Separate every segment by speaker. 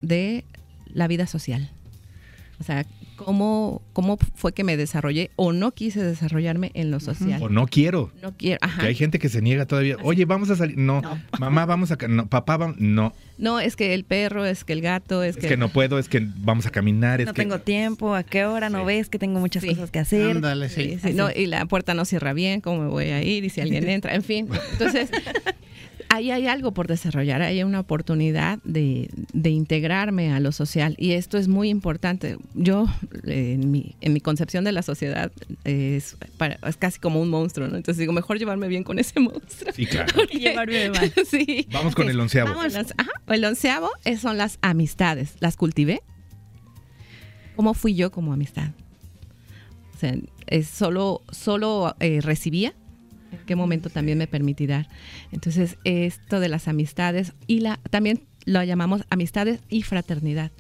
Speaker 1: de la vida social. O sea, cómo fue que me desarrollé o no quise desarrollarme en lo social.
Speaker 2: O no quiero.
Speaker 1: No quiero, ajá.
Speaker 2: Que hay gente que se niega todavía. Oye, vamos a salir. No. Mamá, vamos a... No. Papá, vamos. No.
Speaker 1: No, es que el perro, es que el gato, es
Speaker 2: que no puedo, es que vamos a caminar.
Speaker 3: No tengo tiempo, ¿a qué hora? ¿No ves que tengo muchas cosas que hacer?
Speaker 4: Ándale, sí.
Speaker 1: No, y la puerta no cierra bien, ¿cómo me voy a ir? Y si alguien entra, en fin. Entonces... Ahí hay algo por desarrollar, hay una oportunidad de integrarme a lo social y esto es muy importante. Yo, en mi concepción de la sociedad, es casi como un monstruo, ¿no? Entonces digo, mejor llevarme bien con ese monstruo.
Speaker 2: Sí, claro.
Speaker 3: Y llevarme mal.
Speaker 1: Sí.
Speaker 2: Vamos con el 11º.
Speaker 1: El 11º son las amistades. ¿Las cultivé? ¿Cómo fui yo como amistad? O sea, solo recibía. ¿En qué momento también me permití dar? Entonces, esto de las amistades y también lo llamamos amistades y fraternidad.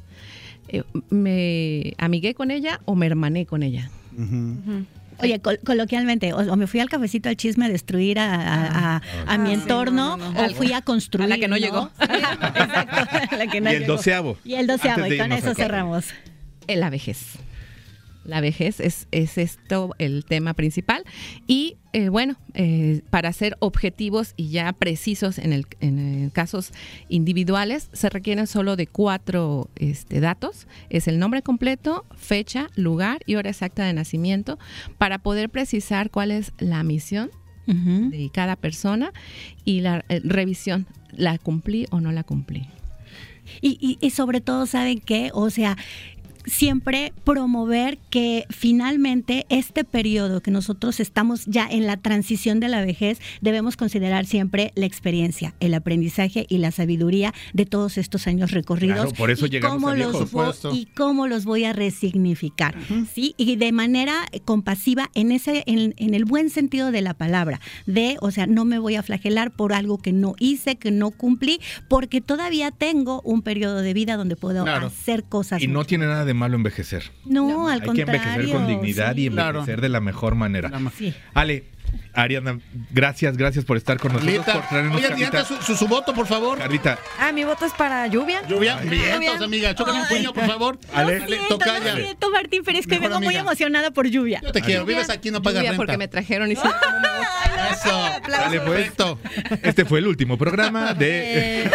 Speaker 1: ¿Me amigué con ella o me hermané con ella?
Speaker 3: Uh-huh.
Speaker 5: Oye, coloquialmente, o me fui al cafecito al chisme a destruir a mi entorno, o fui a construir.
Speaker 1: A la que no llegó.
Speaker 5: Exacto, la que no
Speaker 2: llegó. Y el 12º.
Speaker 5: Y con eso cerramos.
Speaker 1: La vejez. La vejez es esto el tema principal y para ser objetivos y ya precisos en casos individuales se requieren solo de 4 datos, es el nombre completo, fecha, lugar y hora exacta de nacimiento para poder precisar cuál es la misión de cada persona y la revisión, ¿la cumplí o no la cumplí?
Speaker 5: Y sobre todo, ¿saben qué? O sea, siempre promover que finalmente este periodo que nosotros estamos ya en la transición de la vejez, debemos considerar siempre la experiencia, el aprendizaje y la sabiduría de todos estos años recorridos.
Speaker 2: Claro, por eso llegamos a viejos.
Speaker 5: Y cómo los voy a resignificar, ¿sí? Y de manera compasiva en el buen sentido de la palabra, o sea, no me voy a flagelar por algo que no hice, que no cumplí, porque todavía tengo un periodo de vida donde puedo hacer cosas.
Speaker 2: Y no tiene nada de malo envejecer.
Speaker 5: No, al contrario.
Speaker 2: Hay que envejecer con dignidad y envejecer de la mejor manera.
Speaker 5: Sí.
Speaker 2: Ale, Ariana, gracias por estar con nosotros. Por traernos.
Speaker 4: Oye, Diana, su voto, por favor.
Speaker 2: Carlita.
Speaker 3: Mi voto es para Lluvia.
Speaker 4: Lluvia, vientos, amiga. Chócame un puño, por favor.
Speaker 5: Ale, tocaya. Lo siento, Martín, pero es que vengo muy emocionada por Lluvia.
Speaker 4: Yo te quiero, vives aquí, no pagas
Speaker 1: Lluvia
Speaker 4: renta.
Speaker 1: porque me trajeron y sí, cómo me gusta.
Speaker 4: Eso.
Speaker 2: Dale, pues.
Speaker 4: Perfecto.
Speaker 2: Este fue el último programa de...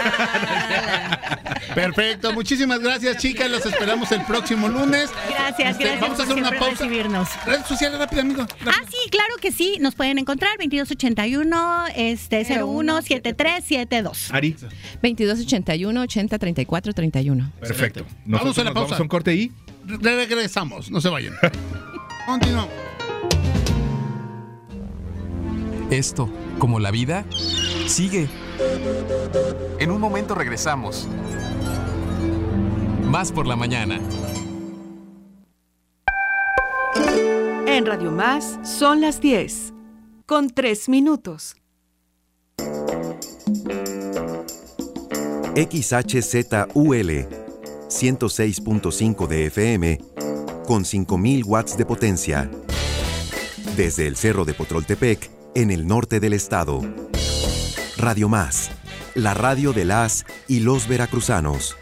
Speaker 4: Perfecto, muchísimas gracias, chicas. Los esperamos el próximo lunes.
Speaker 5: Gracias.
Speaker 4: Vamos a hacer una pausa.
Speaker 5: Recibirnos.
Speaker 4: Redes sociales, rápido, amigo.
Speaker 5: Sí, claro que sí. Nos pueden encontrar 2281 017372.
Speaker 2: Ari.
Speaker 1: 2281 80 34 31.
Speaker 2: Perfecto.
Speaker 4: Vamos a la pausa.
Speaker 2: Vamos a un corte y
Speaker 4: regresamos. No se vayan. Continuamos.
Speaker 6: Esto, como la vida, sigue. En un momento regresamos. Más por la mañana.
Speaker 7: En Radio Más son las 10, con 3 minutos.
Speaker 8: XHZUL 106.5 de FM con 5,000 watts de potencia. Desde el Cerro de Potroltepec, en el norte del estado. Radio Más, la radio de las y los veracruzanos.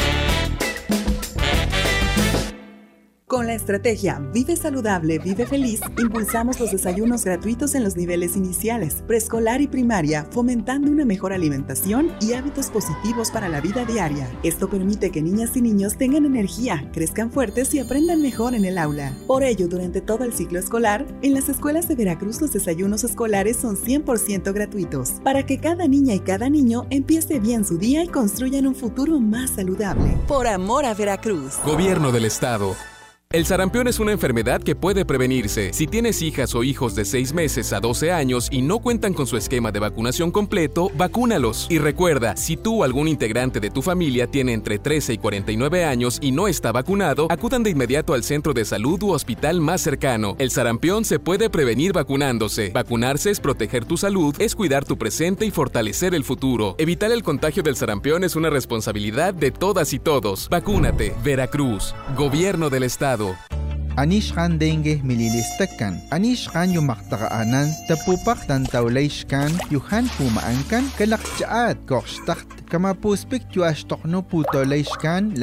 Speaker 9: Con la estrategia Vive Saludable, Vive Feliz, impulsamos los desayunos gratuitos en los niveles iniciales, preescolar y primaria, fomentando una mejor alimentación y hábitos positivos para la vida diaria. Esto permite que niñas y niños tengan energía, crezcan fuertes y aprendan mejor en el aula. Por ello, durante todo el ciclo escolar, en las escuelas de Veracruz los desayunos escolares son 100% gratuitos, para que cada niña y cada niño empiece bien su día y construyan un futuro más saludable.
Speaker 7: Por amor a Veracruz.
Speaker 6: Gobierno del Estado. El sarampión es una enfermedad que puede prevenirse. Si tienes hijas o hijos de 6 meses a 12 años y no cuentan con su esquema de vacunación completo, vacúnalos. Y recuerda, si tú o algún integrante de tu familia tiene entre 13 y 49 años y no está vacunado, acudan de inmediato al centro de salud u hospital más cercano. El sarampión se puede prevenir vacunándose. Vacunarse es proteger tu salud, es cuidar tu presente y fortalecer el futuro. Evitar el contagio del sarampión es una responsabilidad de todas y todos. Vacúnate. Veracruz. Gobierno del Estado.
Speaker 10: Anishkan dengue mililistakan. Anishkan yumaktaanan tapupak tan taulaishkan yuhan pumaankan kalakjaat kokshtakt kamapuspik yuashtokno putolaishkan